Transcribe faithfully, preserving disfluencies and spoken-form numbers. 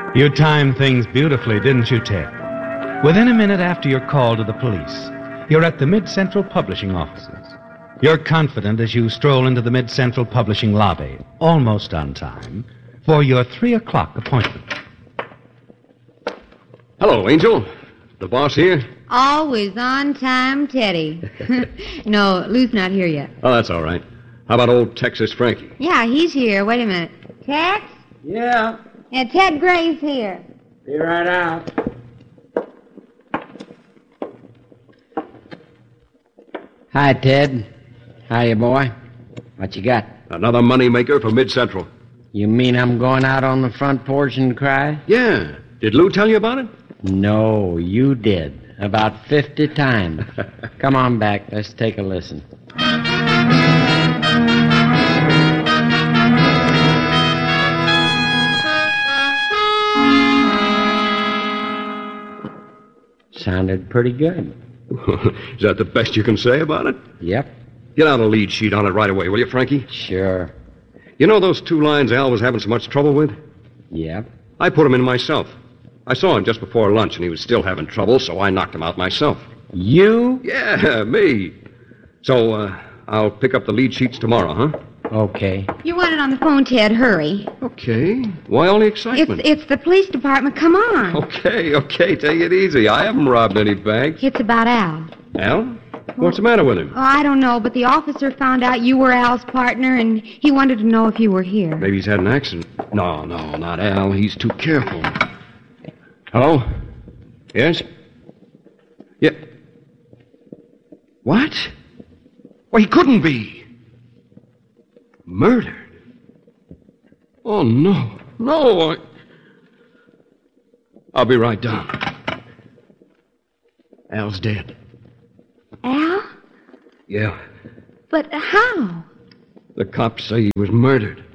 You timed things beautifully, didn't you, Ted? Within a minute after your call to the police, you're at the Mid-Central Publishing offices. You're confident as you stroll into the Mid-Central Publishing lobby, almost on time, for your three o'clock appointment. Hello, Angel. The boss here? Always on time, Teddy. No, Lou's not here yet. Oh, that's all right. How about old Texas Frankie? Yeah, he's here. Wait a minute. Tex? Yeah, Yeah, Ted Gray's here. be right out. Hi, Ted. Hiya, boy. What you got? Another moneymaker for Mid-Central. You mean I'm going out on the front porch and cry? Yeah. Did Lou tell you about it? No, you did. About fifty times. Come on back. Let's take a listen. Sounded pretty good. Is that the best you can say about it? Yep, Get out a lead sheet on it right away, will you, Frankie? sure. You know those two lines Al was having so much trouble with? Yep. I put him in myself. I saw him just before lunch, and he was still having trouble, so I knocked him out myself. You? Yeah, me. So, uh, I'll pick up the lead sheets tomorrow, huh? Okay. You want it on the phone, Ted. Hurry. Okay. Why all the It's excitement? it's the police department. Come on. Okay, okay, take it easy. I haven't robbed any banks. It's about Al. Al? What's the matter with him? Oh, I don't know, but the officer found out you were Al's partner, and he wanted to know if you were here. Maybe he's had an accident. No, no, not Al. He's too careful. Hello? Yes? Yeah. What? Well, he couldn't be. Murdered? Oh, no. No, I... I'll be right down. Al's dead. Al? Yeah. But how? The cops say he was murdered.